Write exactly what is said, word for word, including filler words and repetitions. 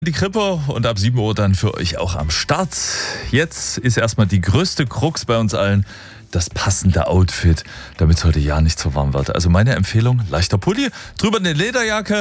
Die Krippe und ab sieben Uhr dann für euch auch am Start. Jetzt ist erstmal die größte Krux bei uns allen, das passende Outfit, damit es heute ja nicht so warm wird. Also meine Empfehlung, leichter Pulli, drüber eine Lederjacke,